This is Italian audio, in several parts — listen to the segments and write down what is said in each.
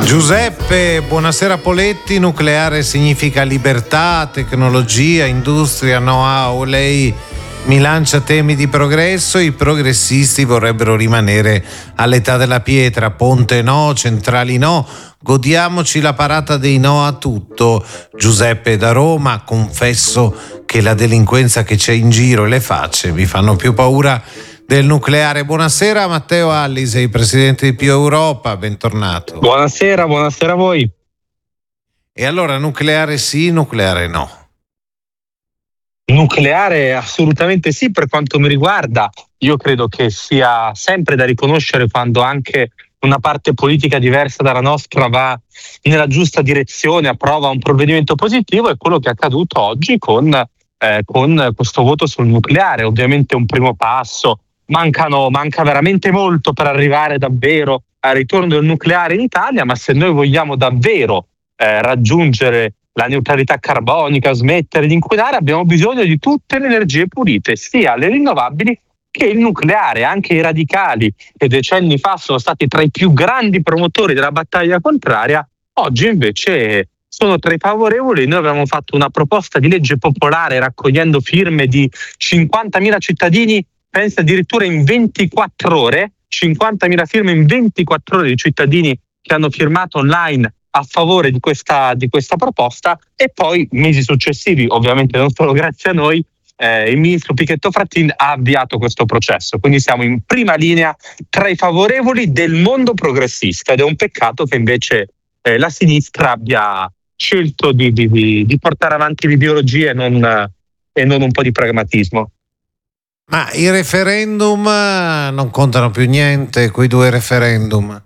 Giuseppe, buonasera Poletti. Nucleare significa libertà, tecnologia, industria, know-how. Lei mi lancia temi di progresso. I progressisti vorrebbero rimanere all'età della pietra. Ponte no, centrali no. Godiamoci la parata dei no a tutto. Giuseppe da Roma, confesso che la delinquenza che c'è in giro e le facce mi fanno più paura del nucleare. Buonasera Matteo Allisi, presidente di Più Europa, bentornato. Buonasera a voi. E allora nucleare sì, nucleare no? Nucleare assolutamente sì, per quanto mi riguarda. Io credo che sia sempre da riconoscere quando anche una parte politica diversa dalla nostra va nella giusta direzione, approva un provvedimento positivo, è quello che è accaduto oggi con questo voto sul nucleare. Ovviamente un primo passo, manca veramente molto per arrivare davvero al ritorno del nucleare in Italia, ma se noi vogliamo davvero raggiungere la neutralità carbonica, smettere di inquinare, abbiamo bisogno di tutte le energie pulite, sia le rinnovabili che il nucleare. Anche i radicali, che decenni fa sono stati tra i più grandi promotori della battaglia contraria, oggi invece sono tra i favorevoli. Noi avevamo fatto una proposta di legge popolare raccogliendo firme di 50.000 cittadini, pensa addirittura in 24 ore, 50.000 firme in 24 ore di cittadini che hanno firmato online a favore di questa proposta, e poi mesi successivi, ovviamente non solo grazie a noi, il ministro Pichetto Frattin ha avviato questo processo. Quindi siamo in prima linea tra i favorevoli del mondo progressista, ed è un peccato che invece la sinistra abbia scelto di portare avanti l'ideologia e non un po' di pragmatismo. Ma i referendum non contano più niente, quei 2 referendum?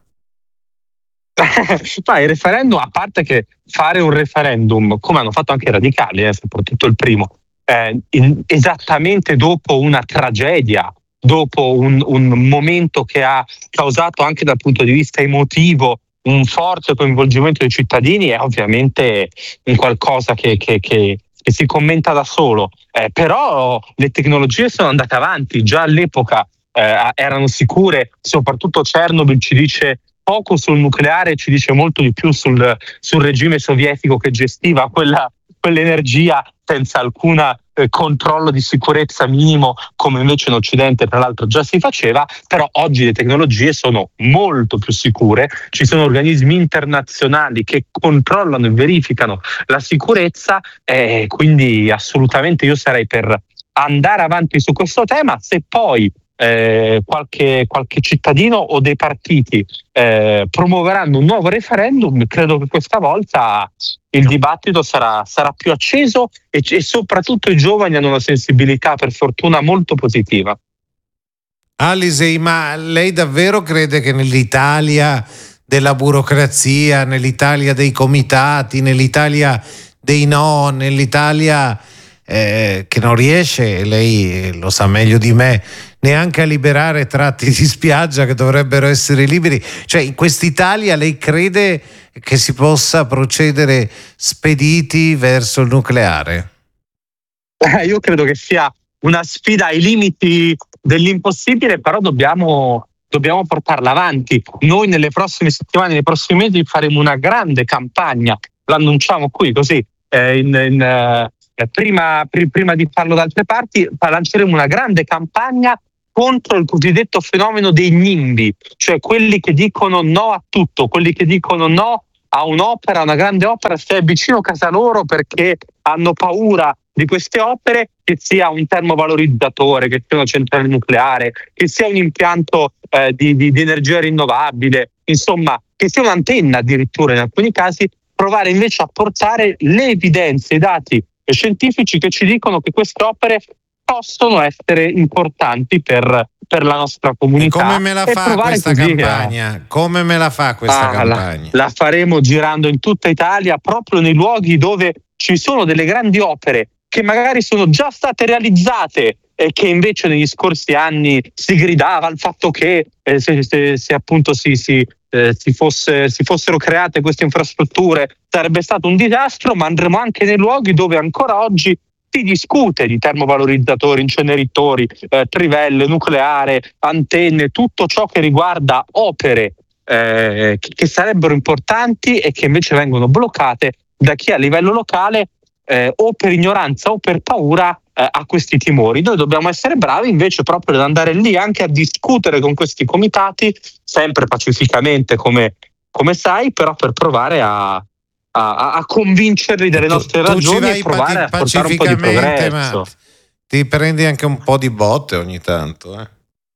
Ma il referendum, a parte che fare un referendum, come hanno fatto anche i radicali, soprattutto il primo, esattamente dopo una tragedia, dopo un momento che ha causato anche dal punto di vista emotivo un forte coinvolgimento dei cittadini, è ovviamente un qualcosa che si commenta da solo. Però le tecnologie sono andate avanti, già all'epoca erano sicure, soprattutto Chernobyl ci dice poco sul nucleare, ci dice molto di più sul regime sovietico che gestiva quell'energia senza alcun controllo di sicurezza minimo, come invece in Occidente tra l'altro già si faceva. Però oggi le tecnologie sono molto più sicure, ci sono organismi internazionali che controllano e verificano la sicurezza, quindi assolutamente io sarei per andare avanti su questo tema. Se poi qualche cittadino o dei partiti promuoveranno un nuovo referendum, credo che questa volta il dibattito sarà più acceso e soprattutto i giovani hanno una sensibilità, per fortuna, molto positiva. Alisei, ma lei davvero crede che nell'Italia della burocrazia, nell'Italia dei comitati, nell'Italia dei no, nell'Italia che non riesce, lei lo sa meglio di me, neanche a liberare tratti di spiaggia che dovrebbero essere liberi, cioè in quest'Italia lei crede che si possa procedere spediti verso il nucleare? Io credo che sia una sfida ai limiti dell'impossibile, però dobbiamo portarla avanti. Noi nelle prossime settimane, nei prossimi mesi faremo una grande campagna, l'annunciamo qui così, prima di farlo da altre parti, lanceremo una grande campagna contro il cosiddetto fenomeno dei NIMBY, cioè quelli che dicono no a tutto, quelli che dicono no a un'opera, una grande opera, se è vicino a casa loro, perché hanno paura di queste opere, che sia un termovalorizzatore, che sia una centrale nucleare, che sia un impianto di energia rinnovabile, insomma, che sia un'antenna addirittura in alcuni casi. Provare invece a portare le evidenze, i dati scientifici che ci dicono che queste opere possono essere importanti per la nostra comunità. E come me la fa questa campagna? Come me la fa questa campagna? La faremo girando in tutta Italia, proprio nei luoghi dove ci sono delle grandi opere che magari sono già state realizzate e che invece negli scorsi anni si gridava al fatto che se appunto si fossero create queste infrastrutture sarebbe stato un disastro. Ma andremo anche nei luoghi dove ancora oggi si discute di termovalorizzatori, inceneritori, trivelle, nucleare, antenne, tutto ciò che riguarda opere che sarebbero importanti e che invece vengono bloccate da chi a livello locale o per ignoranza o per paura ha questi timori. Noi dobbiamo essere bravi invece proprio ad andare lì anche a discutere con questi comitati, sempre pacificamente come sai, però per provare a convincerli delle nostre ragioni e provare a portare un po' di progresso. Ma ti prendi anche un po' di botte ogni tanto,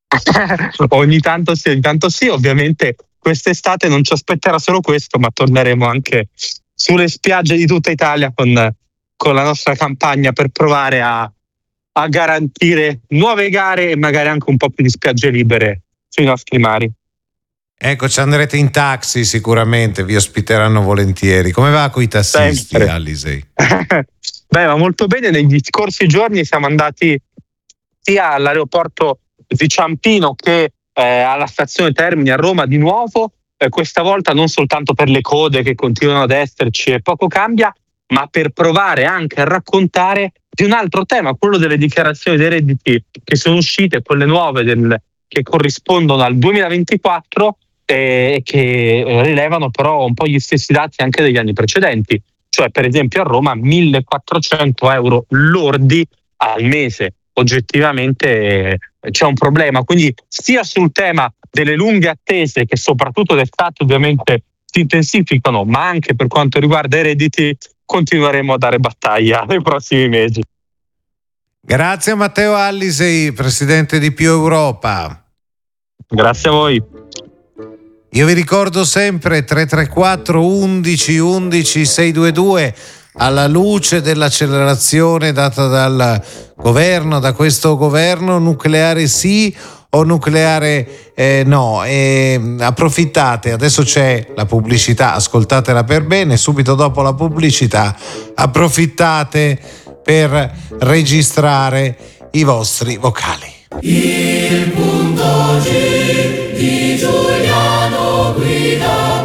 Ogni tanto sì, ovviamente quest'estate non ci aspetterà solo questo, ma torneremo anche sulle spiagge di tutta Italia con la nostra campagna per provare a garantire nuove gare e magari anche un po' più di spiagge libere sui nostri mari. Ecco, ci andrete in taxi sicuramente, vi ospiteranno volentieri. Come va con i tassisti, Alisei? Beh, va molto bene. Negli scorsi giorni siamo andati sia all'aeroporto di Ciampino che alla stazione Termini a Roma di nuovo, questa volta non soltanto per le code che continuano ad esserci e poco cambia, ma per provare anche a raccontare di un altro tema, quello delle dichiarazioni dei redditi che sono uscite, quelle nuove che corrispondono al 2024 e che rilevano però un po' gli stessi dati anche degli anni precedenti, cioè per esempio a Roma 1.400 euro lordi al mese. Oggettivamente c'è un problema, quindi sia sul tema delle lunghe attese che soprattutto d'estate ovviamente si intensificano, ma anche per quanto riguarda i redditi continueremo a dare battaglia nei prossimi mesi. Grazie a Matteo Alisei, presidente di Più Europa. Grazie a voi. Io vi ricordo sempre 334 11 11 622, alla luce dell'accelerazione data dal governo, da questo governo, nucleare sì o nucleare no. Approfittate, adesso c'è la pubblicità, ascoltatela per bene, subito dopo la pubblicità approfittate per registrare i vostri vocali. Il punto G di Giuliano Guida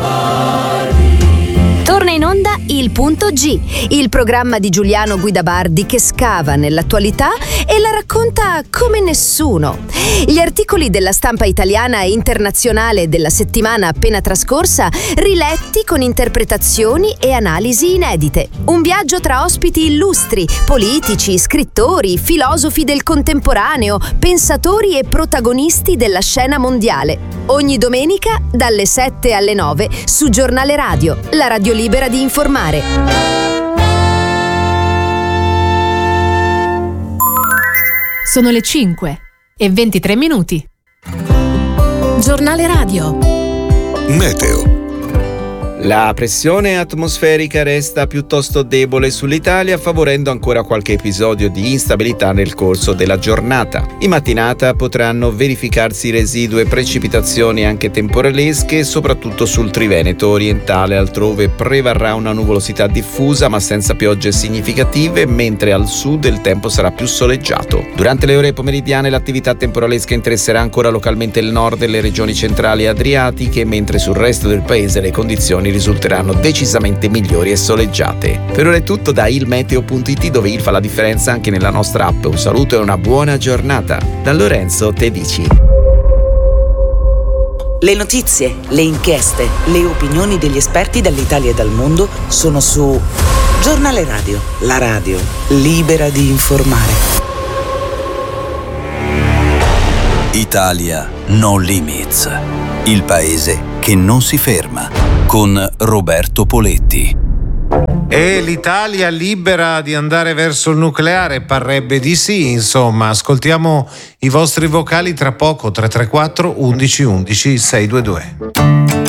Bardi. Torna in onda Il Punto G, il programma di Giuliano Guida Bardi che scava nell'attualità e la racconta come nessuno. Gli articoli della stampa italiana e internazionale della settimana appena trascorsa, riletti con interpretazioni e analisi inedite. Un viaggio tra ospiti illustri, politici, scrittori, filosofi del contemporaneo, pensatori e protagonisti della scena mondiale. Ogni domenica dalle 7 alle 9 su Giornale Radio, la radio libera di informare. Sono le 5:23. Giornale Radio. Meteo. La pressione atmosferica resta piuttosto debole sull'Italia, favorendo ancora qualche episodio di instabilità nel corso della giornata. In mattinata potranno verificarsi residue precipitazioni anche temporalesche, soprattutto sul Triveneto orientale. Altrove prevarrà una nuvolosità diffusa ma senza piogge significative, mentre al sud il tempo sarà più soleggiato. Durante le ore pomeridiane l'attività temporalesca interesserà ancora localmente il nord e le regioni centrali adriatiche, mentre sul resto del paese le condizioni risulteranno decisamente migliori e soleggiate. Per ora è tutto da ilmeteo.it, dove il fa la differenza anche nella nostra app. Un saluto e una buona giornata da Lorenzo Tedici. Le notizie, le inchieste, le opinioni degli esperti dall'Italia e dal mondo sono su Giornale Radio, la radio libera di informare. Italia No Limits, il paese che non si ferma, con Roberto Poletti. E l'Italia libera di andare verso il nucleare? Parrebbe di sì, insomma. Ascoltiamo i vostri vocali tra poco. 334 11 11 622.